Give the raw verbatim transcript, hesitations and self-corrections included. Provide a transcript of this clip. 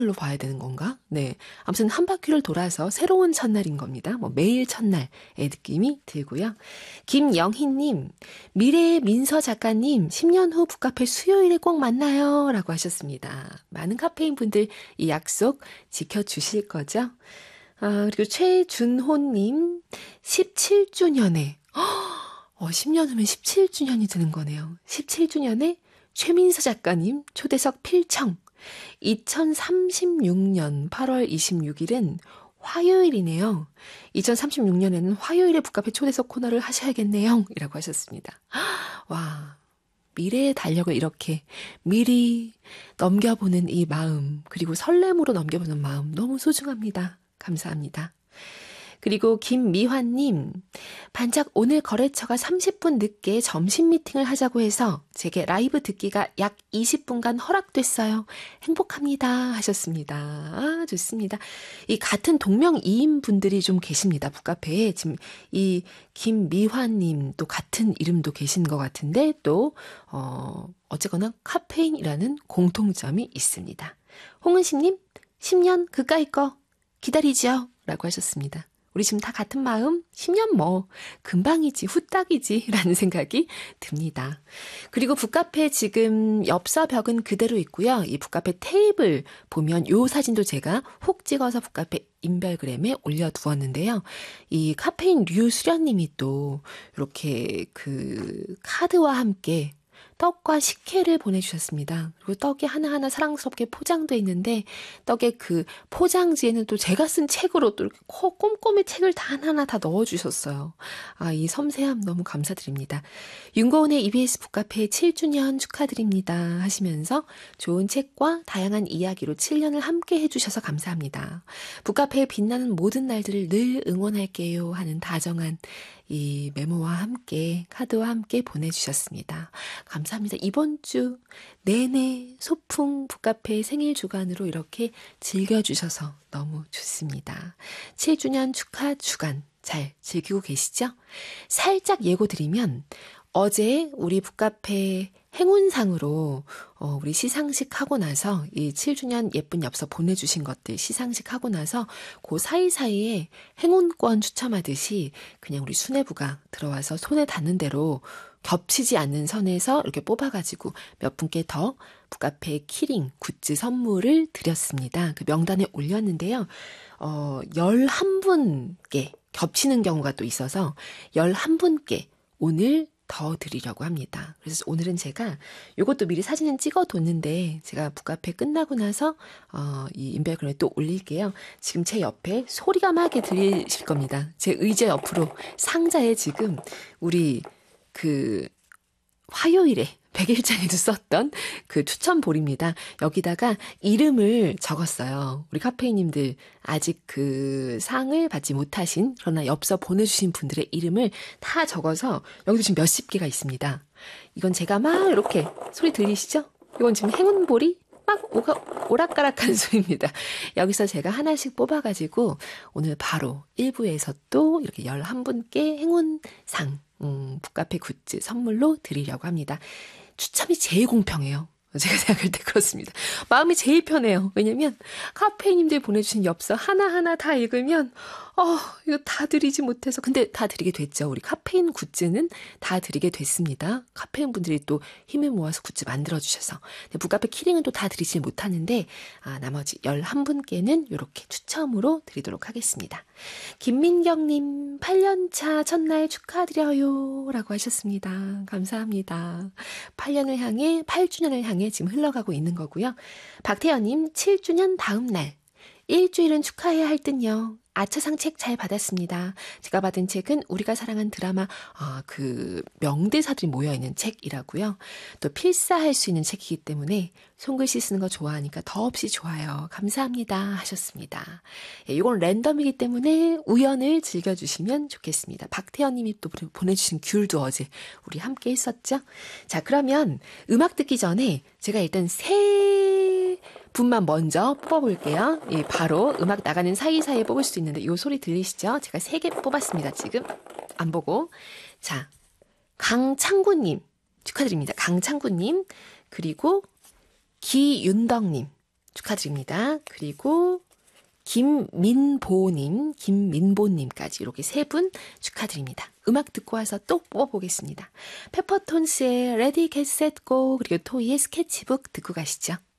로 봐야 되는 건가? 네. 아무튼 한 바퀴를 돌아서 새로운 첫날인 겁니다. 뭐 매일 첫날의 느낌이 들고요. 김영희님, 미래의 민서 작가님, 십 년 후 북카페 수요일에 꼭 만나요. 라고 하셨습니다. 많은 카페인 분들 이 약속 지켜주실 거죠? 아, 그리고 최준호님, 십칠 주년에, 어, 십 년 후면 십칠 주년이 되는 거네요. 십칠 주년에 최민서 작가님, 초대석 필청. 이천삼십육 년 팔월 이십육일은 화요일이네요. 이천삼십육 년에는 화요일에 북카페 초대석 코너를 하셔야겠네요. 이라고 하셨습니다. 와, 미래의 달력을 이렇게 미리 넘겨보는 이 마음, 그리고 설렘으로 넘겨보는 마음 너무 소중합니다. 감사합니다. 그리고 김미환님, 반짝 오늘 거래처가 삼십 분 늦게 점심 미팅을 하자고 해서 제게 라이브 듣기가 약 이십 분간 허락됐어요. 행복합니다 하셨습니다. 아, 좋습니다. 이 같은 동명이인 분들이 좀 계십니다. 북카페에 지금 이 김미환님 또 같은 이름도 계신 것 같은데 또 어, 어쨌거나 카페인이라는 공통점이 있습니다. 홍은심님, 십 년 그까이 거 기다리죠 라고 하셨습니다. 우리 지금 다 같은 마음, 십 년 뭐 금방이지 후딱이지 라는 생각이 듭니다. 그리고 북카페 지금 엽서벽은 그대로 있고요. 이 북카페 테이블 보면 요 사진도 제가 훅 찍어서 북카페 인별그램에 올려두었는데요. 이 카페인 류수련님이 또 이렇게 그 카드와 함께 떡과 식혜를 보내주셨습니다. 그리고 떡이 하나하나 사랑스럽게 포장되어 있는데 떡의 그 포장지에는 또 제가 쓴 책으로 또 이렇게 꼼꼼히 책을 다 하나하나 다 넣어주셨어요. 아, 이 섬세함 너무 감사드립니다. 윤고은의 이비에스 북카페 칠 주년 축하드립니다 하시면서 좋은 책과 다양한 이야기로 칠 년을 함께 해주셔서 감사합니다. 북카페에 빛나는 모든 날들을 늘 응원할게요 하는 다정한 이 메모와 함께 카드와 함께 보내주셨습니다. 감사합니다. 이번 주 내내 소풍 북카페 생일 주간으로 이렇게 즐겨주셔서 너무 좋습니다. 칠 주년 축하 주간 잘 즐기고 계시죠? 살짝 예고 드리면 어제 우리 북카페 행운상으로 어, 우리 시상식 하고 나서 이 칠 주년 예쁜 엽서 보내주신 것들 시상식 하고 나서 그 사이사이에 행운권 추첨하듯이 그냥 우리 수뇌부가 들어와서 손에 닿는 대로 겹치지 않는 선에서 이렇게 뽑아가지고 몇 분께 더 북카페 키링 굿즈 선물을 드렸습니다. 그 명단에 올렸는데요. 어, 열한 분께 겹치는 경우가 또 있어서 열한 분께 오늘 더 드리려고 합니다. 그래서 오늘은 제가 이것도 미리 사진은 찍어뒀는데 제가 북카페 끝나고 나서 어, 이 인별그램에 또 올릴게요. 지금 제 옆에 소리가 막 들리실 겁니다. 제 의자 옆으로 상자에 지금 우리 그 화요일에 백일장에도 썼던 그 추천볼입니다. 여기다가 이름을 적었어요. 우리 카페인님들 아직 그 상을 받지 못하신 그러나 엽서 보내주신 분들의 이름을 다 적어서 여기도 지금 몇십 개가 있습니다. 이건 제가 막 이렇게 소리 들리시죠? 이건 지금 행운볼이 막 오가, 오락가락한 소리입니다. 여기서 제가 하나씩 뽑아가지고 오늘 바로 일 부에서 또 이렇게 열한 분께 행운상 음, 북카페 굿즈 선물로 드리려고 합니다. 추첨이 제일 공평해요. 제가 생각할 때 그렇습니다. 마음이 제일 편해요. 왜냐면 카페인님들 보내주신 엽서 하나하나 다 읽으면 어, 이거 다 드리지 못해서 근데 다 드리게 됐죠. 우리 카페인 굿즈는 다 드리게 됐습니다. 카페인 분들이 또 힘을 모아서 굿즈 만들어주셔서 북카페 키링은 또 다 드리지 못하는데 아, 나머지 열한 분께는 이렇게 추첨으로 드리도록 하겠습니다. 김민경님 팔 년차 첫날 축하드려요 라고 하셨습니다. 감사합니다. 팔 년을 향해 팔 주년을 향해 지금 흘러가고 있는 거고요. 박태연님 칠 주년 다음 날 일주일은 축하해야 할 듯요. 아차상 책 잘 받았습니다. 제가 받은 책은 우리가 사랑한 드라마 아, 그 명대사들이 모여있는 책이라고요. 또 필사할 수 있는 책이기 때문에 손글씨 쓰는 거 좋아하니까 더없이 좋아요. 감사합니다 하셨습니다. 예, 이건 랜덤이기 때문에 우연을 즐겨주시면 좋겠습니다. 박태연 님이 또 보내주신 귤도 어제 우리 함께 했었죠. 자, 그러면 음악 듣기 전에 제가 일단 세 분만 먼저 뽑아볼게요. 예, 바로 음악 나가는 사이사이에 뽑을 수도 있는데 이 소리 들리시죠? 제가 세 개 뽑았습니다. 지금 안 보고. 자, 강창구님 축하드립니다. 강창구님 그리고 기윤덕님 축하드립니다. 그리고 김민보님, 김민보님까지 이렇게 세 분 축하드립니다. 음악 듣고 와서 또 뽑아보겠습니다. 페퍼톤스의 레디 겟 셋 고 그리고 토이의 스케치북 듣고 가시죠.